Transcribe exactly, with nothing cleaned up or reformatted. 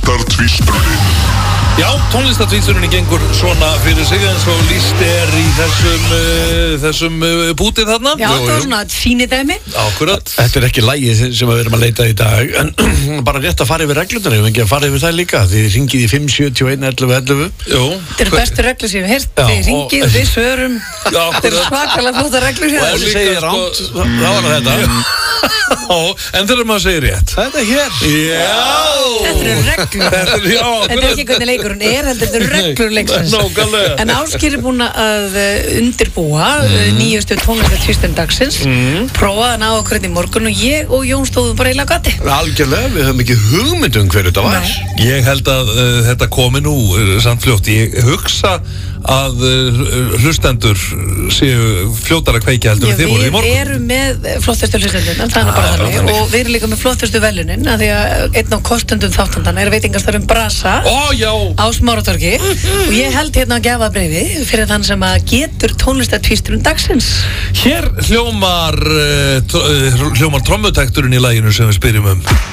Tónlistartvísturinn. Já, tónlistartvísturinn gengur svona fyrir sig eins og lýst er í þessum, uh, þessum uh, bútið þarna. Já, það var svona sýnidæmi. Akkurat. Þetta er ekki lagið sem við erum að leita í dag, en bara rétt að fara yfir reglurnar, ef ekki að fara yfir það líka. Þið ringið í fimm sjötíu og einn ellefu ellefu. Jú. Þetta eru bestu reglur sem við heyrt. Þið ringið, við svörum. Þetta eru svakalega flotta reglur hér. Og ef þið segir rámt, þá var það þetta. En þegar maður segir rétt. Þetta er hér. Já. Þetta eru reglur. Þetta er, já, þetta er ekki hvernig leikurinn er, heldur þetta eru reglur leiksins. Nákvæmlega. En Ásgeir er búinn að undirbúa mm. nýjustu tónlistartvísturinn dagsins. Mm. Prófaði að ná okkur hérna í morgun og ég og Jón stóðum bara eiginlega á gati. Algjörlega, við höfum ekki hugmynd um hver þetta var. Ég held að uh, þetta komi nú uh, samt fljótt. Ég hugsa að uh, hlustendur séu fljótar að kveikja heldur við þið voru í morgun. Við erum með flottustu hlustendurna, það er bara þannig, og við erum líka með flottustu velunin, af því að einn af kostendum þáttandana er veitingastaðurinn Brasa Ó, já. á Smáratorgi og ég held hérna að gefa breiði fyrir þann sem að getur tónlistartvísturinn dagsins. Hér hljómar, uh, hljómar trommutakturinn í laginu sem við spyrjum um.